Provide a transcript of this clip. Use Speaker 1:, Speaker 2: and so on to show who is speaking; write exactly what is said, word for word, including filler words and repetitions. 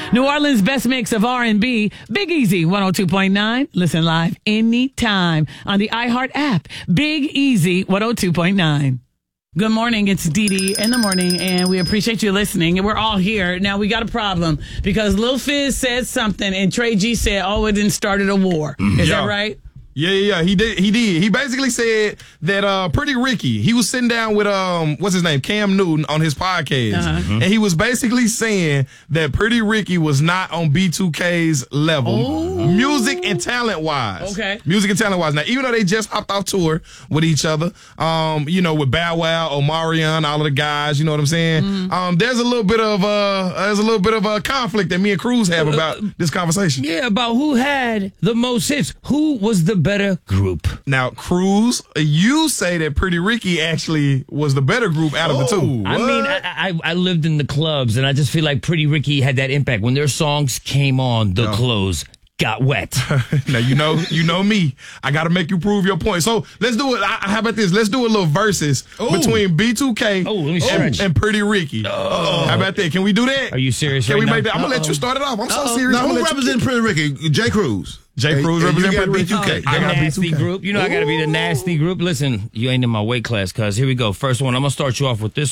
Speaker 1: New Orleans' best mix of R and B, Big Easy one oh two point nine. Listen live anytime on the iHeart app. Big Easy one oh two point nine. Good morning. It's Dee Dee in the morning, and we appreciate you listening. And we're all here. Now, we got a problem because Lil Fizz said something, and Trey G said, oh, it didn't started a war. Is
Speaker 2: yeah.
Speaker 1: that right?
Speaker 2: Yeah, yeah, yeah. He did. He did. He basically said that uh, Pretty Ricky, he was sitting down with, um, what's his name, Cam Newton on his podcast. Uh-huh. Mm-hmm. And he was basically saying that Pretty Ricky was not on B two K's level, oh. music and talent-wise.
Speaker 1: Okay.
Speaker 2: Music and talent-wise. Now, even though they just hopped off tour with each other, um, you know, with Bow Wow, Omarion, all of the guys, you know what I'm saying? Mm-hmm. Um, there's a little bit of uh, there's a little bit of a conflict that me and Cruz have about uh, this conversation.
Speaker 3: Yeah, about who had the most hits. Who was the better group?
Speaker 2: Now, Cruz, you say that Pretty Ricky actually was the better group out of
Speaker 3: oh,
Speaker 2: the two.
Speaker 3: I what? mean, I, I I lived in the clubs, and I just feel like Pretty Ricky had that impact. When their songs came on, the no. clothes got wet.
Speaker 2: Now, you know you know me. I got to make you prove your point. So, let's do it. I, how about this? Let's do a little verses Ooh. between B two K
Speaker 3: oh, let me
Speaker 2: and, and Pretty Ricky. Oh. How about that? Can we do that?
Speaker 3: Are you serious
Speaker 2: Can
Speaker 3: right
Speaker 2: we
Speaker 3: now?
Speaker 2: make that? I'm going to let you start it off. I'm Uh-oh. so serious.
Speaker 4: Now, who represents Pretty Ricky? Jay Cruz.
Speaker 2: Jay Cruz
Speaker 4: hey,
Speaker 2: represents
Speaker 4: B two K.
Speaker 3: The nasty group. You know, Ooh. I got to be the nasty group. Listen, you ain't in my weight class, cuz. Here we go. First one. I'm going to start you off with this one.